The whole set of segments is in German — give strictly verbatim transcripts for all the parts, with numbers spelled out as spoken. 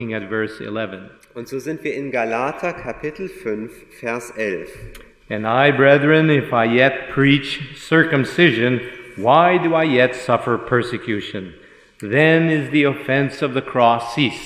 At verse eleven. Und so sind wir in Galater Kapitel fünf, Vers elf. And I, brethren, if I yet preach circumcision, why do I yet suffer persecution? Then is the offense of the cross ceased.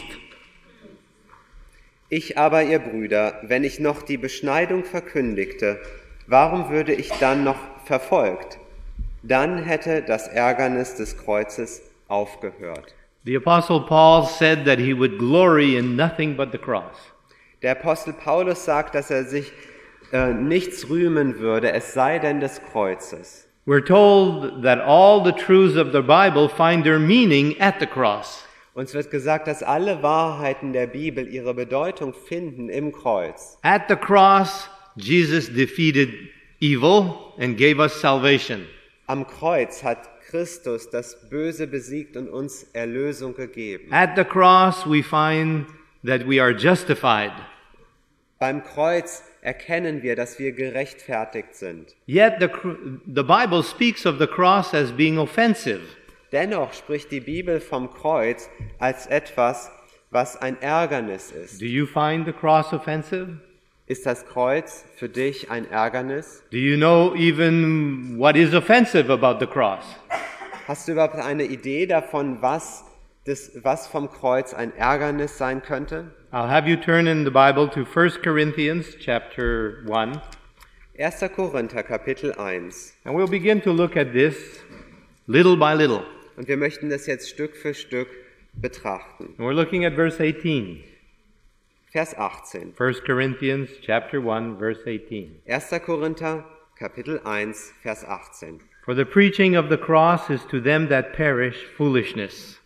Ich aber, ihr Brüder, wenn ich noch die Beschneidung verkündigte, warum würde ich dann noch verfolgt? Dann hätte das Ärgernis des Kreuzes aufgehört. The Apostle Paul said that he would glory in nothing but the cross. Der Apostel Paulus sagt, dass er sich äh, nichts rühmen würde, es sei denn des Kreuzes. We're told that all the truths of the Bible find their meaning at the cross. Uns wird gesagt, dass alle Wahrheiten der Bibel ihre Bedeutung finden im Kreuz. At the cross, Jesus defeated evil and gave us salvation. Am Kreuz hat Christus das Böse besiegt und uns Erlösung gegeben. At the cross we find that we are justified. Beim Kreuz erkennen wir, dass wir gerechtfertigt sind. Yet the, the Bible speaks of the cross as being offensive. Dennoch spricht die Bibel vom Kreuz als etwas, was ein Ärgernis ist. Do you find the cross offensive? Ist das Kreuz für dich ein Ärgernis? Do you know even what is offensive about the cross? Hast du überhaupt eine Idee davon, was, das, was vom Kreuz ein Ärgernis sein könnte? I'll have you turn in the Bible to First Corinthians chapter one. erster Korinther Kapitel eins. And we'll begin to look at this little by little. Und wir möchten das jetzt Stück für Stück betrachten. And we're looking at verse eighteen. Vers achtzehn. First Corinthians chapter one verse eighteen. erster Korinther Kapitel eins Vers achtzehn. For the preaching of the cross is to them that perish foolishness.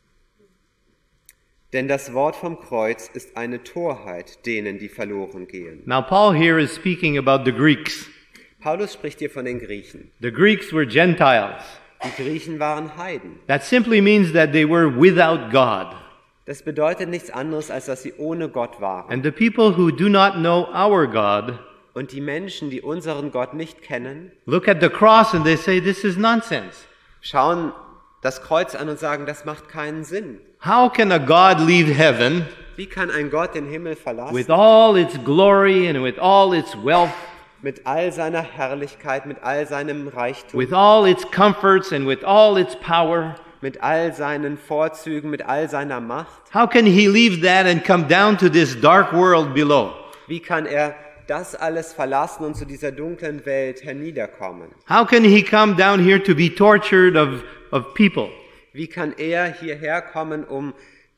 Denn das Wort vom Kreuz ist eine Torheit denen, die verloren gehen. Now Paul here is speaking about the Greeks. Paulus spricht hier von den Griechen. The Greeks were Gentiles. Die Griechen waren Heiden. That simply means that they were without God. Das bedeutet nichts anderes, als dass sie ohne Gott waren. And the people who do not know our God Und die Menschen, die unseren Gott nicht kennen, look at the cross and they say, this is nonsense. schauen das Kreuz an und sagen, das macht keinen Sinn. How can a God leave heaven Wie kann ein Gott den Himmel verlassen? with all its glory and with all its wealth, Mit all seiner Herrlichkeit, mit all seinem Reichtum, with all its comforts and with all its power? mit all seinen Vorzügen, mit all seiner Macht? How can he leave that and come down to this dark world below? Wie kann er das alles verlassen und zu dieser dunklen Welt herniederkommen? How can he come down here to be tortured of, of people? Wie kann er hierher kommen, um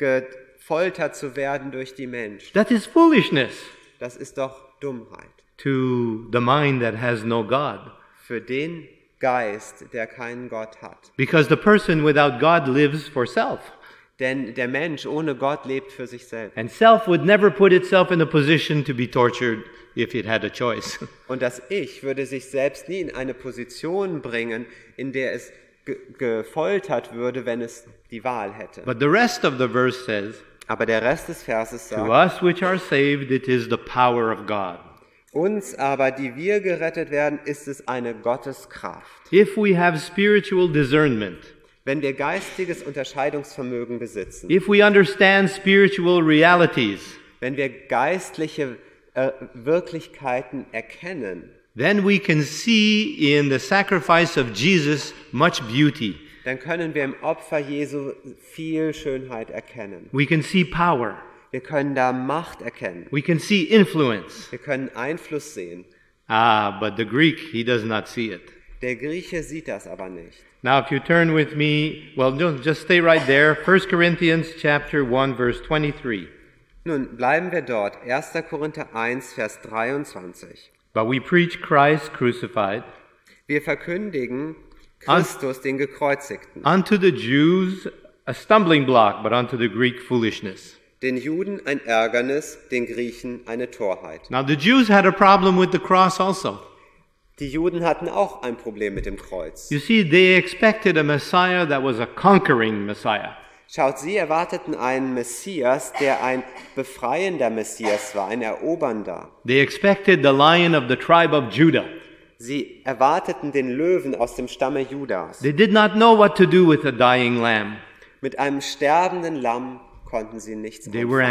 gefoltert zu werden durch die Menschen? That is foolishness Das ist doch Dummheit. to the mind that has no God. Für den Geist, der keinen Gott hat. Because the person without God lives for self. Denn der Mensch ohne Gott lebt für sich selbst. And self would never put itself in a position to be tortured if it had a choice. Und das Ich würde sich selbst nie in eine Position bringen, in der es ge- gefoltert würde, wenn es die Wahl hätte. But the rest of the verse says, Aber der Rest des Verses to sagt, us which are saved, it is the power of God. uns aber, die wir gerettet werden, ist es eine Gotteskraft. If we have spiritual discernment, Wenn wir geistiges Unterscheidungsvermögen besitzen, if we understand spiritual realities, wenn wir geistliche äh, Wirklichkeiten erkennen, then we can see in the sacrifice of Jesus much beauty. dann können wir im Opfer Jesu viel Schönheit erkennen. We can see power. Wir können da Macht erkennen. We can see influence. Wir können Einfluss sehen. Ah, but the Greek, he does not see it. Der Grieche sieht das aber nicht. Now, if you turn with me, well, no, just stay right there. First Corinthians chapter one, verse twenty-three. Nun bleiben wir dort. erster Korinther eins, Vers dreiundzwanzig. But we preach Christ crucified, Wir verkündigen Christus, den Gekreuzigten. unto the Jews a stumbling block, but unto the Greek foolishness. Den Juden ein Ärgernis, den Griechen eine Torheit. Now, the Jews had a problem with the cross also. Die Juden hatten auch ein Problem mit dem Kreuz. You see, they expected a Messiah that was a conquering Messiah. Schaut, sie erwarteten einen Messias, der ein befreiender Messias war, ein erobernder. They expected the Lion of the tribe of Judah. Sie erwarteten den Löwen aus dem Stamme Judas. They did not know what to do with a dying lamb. Mit einem sterbenden Lamm konnten sie nichts They were